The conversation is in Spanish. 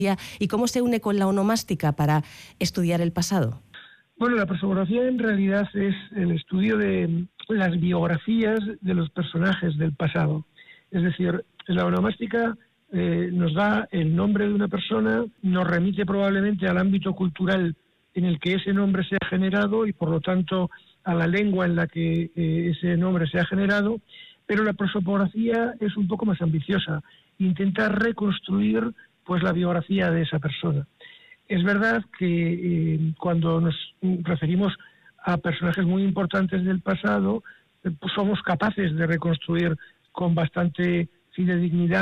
y cómo se une con la onomástica para estudiar el pasado. Bueno, la prosopografía en realidad es el estudio de las biografías de los personajes del pasado. Es decir, la onomástica nos da el nombre de una persona, nos remite probablemente al ámbito cultural en el que ese nombre se ha generado y por lo tanto a la lengua en la que ese nombre se ha generado, pero la prosopografía es un poco más ambiciosa, intenta reconstruir pues la biografía de esa persona. Es verdad que cuando nos referimos a personajes muy importantes del pasado, pues somos capaces de reconstruir con bastante fidedignidad